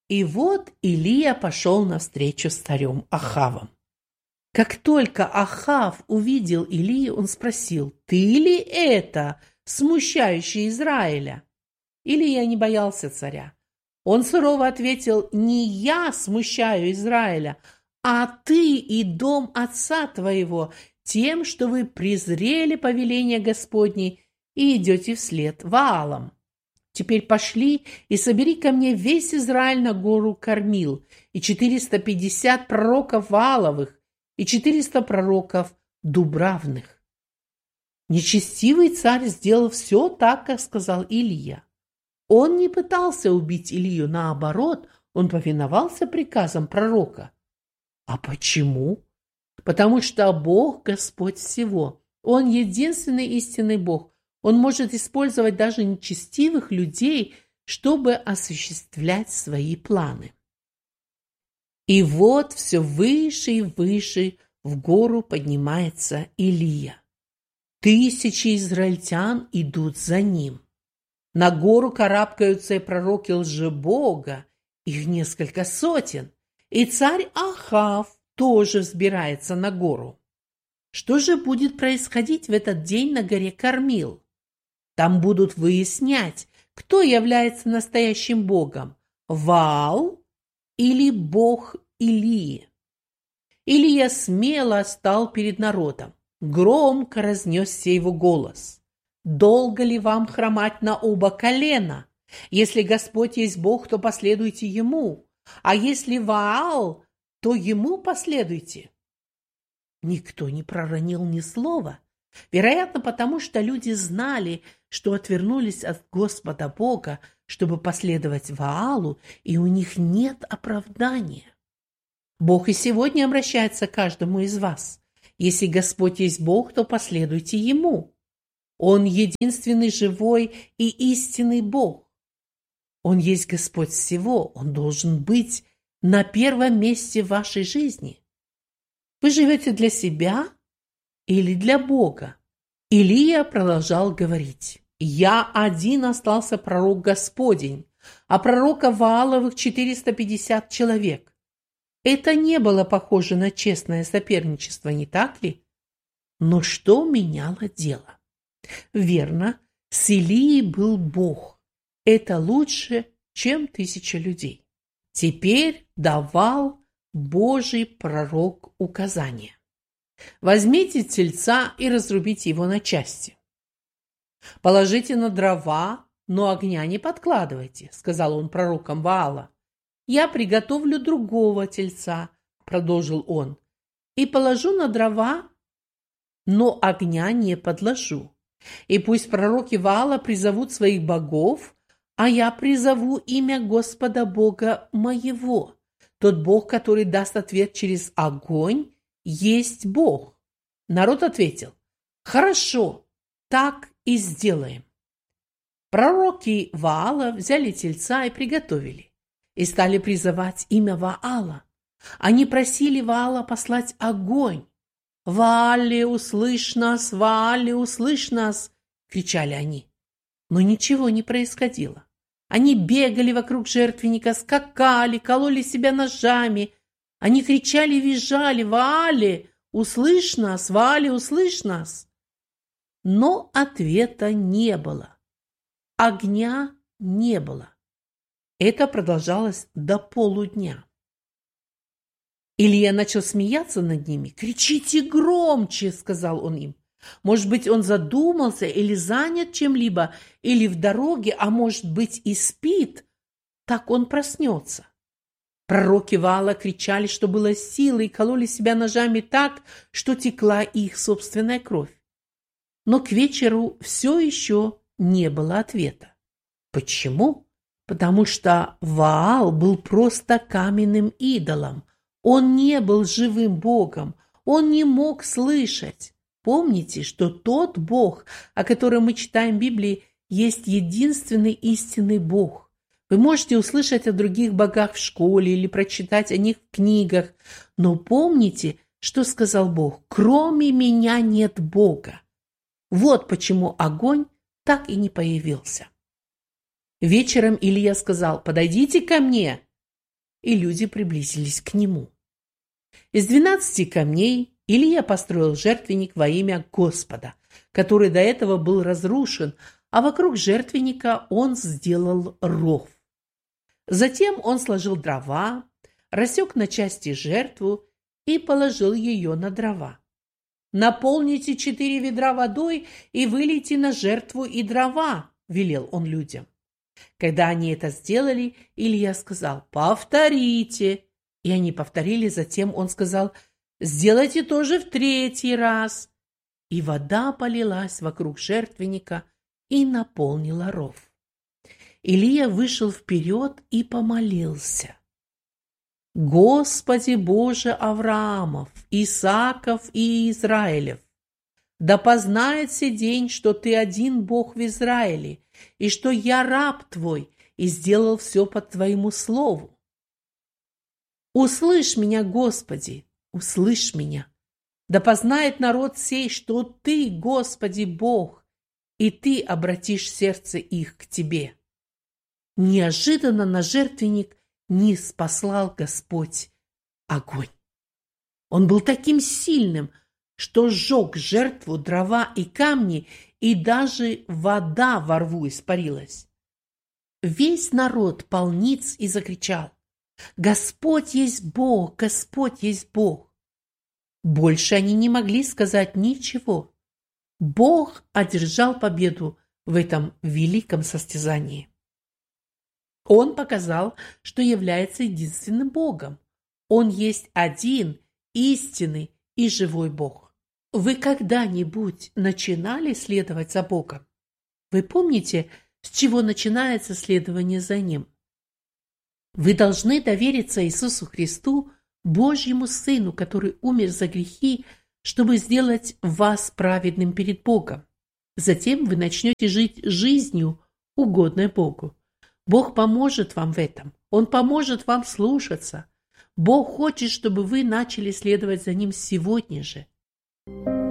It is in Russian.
И вот Илия пошел навстречу с царем Ахавом. Как только Ахав увидел Илию, он спросил: «Ты ли это, смущающий Израиля?» Илия не боялся царя. Он сурово ответил: «Не я смущаю Израиля, а ты и дом отца твоего, тем, что вы презрели повеление Господне и идете вслед Ваалам. Теперь пошли и собери ко мне весь Израиль на гору Кармил, и 450 пророков Вааловых, и 400 пророков Дубравных». Нечестивый царь сделал все так, как сказал Илия. Он не пытался убить Илию, наоборот, он повиновался приказам пророка. А почему? Потому что Бог – Господь всего. Он единственный истинный Бог. Он может использовать даже нечестивых людей, чтобы осуществлять свои планы. И вот все выше и выше в гору поднимается Илия. Тысячи израильтян идут за ним. На гору карабкаются и пророки лжебога, их несколько сотен. И царь Ахав тоже взбирается на гору. Что же будет происходить в этот день на горе Кармил? Там будут выяснять, кто является настоящим богом – Ваал или бог Илии. Илия смело стал перед народом. Громко разнесся его голос: «Долго ли вам хромать на оба колена? Если Господь есть Бог, то последуйте Ему, а если Ваал, то Ему последуйте». Никто не проронил ни слова, вероятно, потому что люди знали, что отвернулись от Господа Бога, чтобы последовать Ваалу, и у них нет оправдания. Бог и сегодня обращается к каждому из вас. Если Господь есть Бог, то последуйте Ему. Он единственный живой и истинный Бог. Он есть Господь всего. Он должен быть на первом месте в вашей жизни. Вы живете для себя или для Бога? Илия продолжал говорить: «Я один остался пророк Господень, а пророков Вааловых 450 человек». Это не было похоже на честное соперничество, не так ли? Но что меняло дело? Верно, с Илией был Бог. Это лучше, чем 1000 людей. Теперь давал Божий пророк указания: возьмите тельца и разрубите его на части. Положите на дрова, но огня не подкладывайте, сказал он пророкам Ваала. Я приготовлю другого тельца, продолжил он, и положу на дрова, но огня не подложу. И пусть пророки Ваала призовут своих богов, а я призову имя Господа Бога моего. Тот Бог, который даст ответ через огонь, есть Бог. Народ ответил: хорошо, так и сделаем. Пророки Ваала взяли тельца и приготовили, и стали призывать имя Ваала. Они просили Ваала послать огонь. «Ваале, услышь нас! Ваале, услышь нас!» – кричали они. Но ничего не происходило. Они бегали вокруг жертвенника, скакали, кололи себя ножами. Они кричали и визжали: «Ваале, услышь нас! Ваале, услышь нас!» Но ответа не было. Огня не было. Это продолжалось до полудня. Илия начал смеяться над ними. «Кричите громче!» – сказал он им. Может быть, он задумался или занят чем-либо, или в дороге, а может быть и спит. Так он проснется. Пророки Ваала кричали, что было силы, и кололи себя ножами так, что текла их собственная кровь. Но к вечеру все еще не было ответа. Почему? Потому что Ваал был просто каменным идолом. Он не был живым Богом. Он не мог слышать. Помните, что тот Бог, о котором мы читаем в Библии, есть единственный истинный Бог. Вы можете услышать о других богах в школе или прочитать о них в книгах, но помните, что сказал Бог: «Кроме меня нет Бога». Вот почему огонь так и не появился. Вечером Илия сказал: «Подойдите ко мне». и люди приблизились к нему. Из 12 камней Илия построил жертвенник во имя Господа, который до этого был разрушен, а вокруг жертвенника он сделал ров. Затем он сложил дрова, рассек на части жертву и положил ее на дрова. «Наполните 4 ведра водой и вылейте на жертву и дрова», – велел он людям. Когда они это сделали, Илия сказал: «Повторите». И они повторили, затем он сказал: «Сделайте тоже в 3-й раз». И вода полилась вокруг жертвенника и наполнила ров. Илия вышел вперед и помолился: «Господи Боже Авраамов, Исааков и Израилев, да познает сей день, что Ты один Бог в Израиле, и что я раб Твой, и сделал все по Твоему слову. Услышь меня, Господи, услышь меня. Да познает народ сей, что Ты, Господи Бог, и Ты обратишь сердце их к Тебе». Неожиданно на жертвенник ниспослал Господь огонь. Он был таким сильным, что сжег жертву, дрова и камни, и даже вода во рву испарилась. Весь народ пал ниц и закричал: «Господь есть Бог! Господь есть Бог!» Больше они не могли сказать ничего. Бог одержал победу в этом великом состязании. Он показал, что является единственным Богом. Он есть один, истинный и живой Бог. Вы когда-нибудь начинали следовать за Богом? Вы помните, с чего начинается следование за Ним? Вы должны довериться Иисусу Христу, Божьему Сыну, который умер за грехи, чтобы сделать вас праведным перед Богом. Затем вы начнете жить жизнью, угодной Богу. Бог поможет вам в этом. Он поможет вам слушаться. Бог хочет, чтобы вы начали следовать за Ним сегодня же.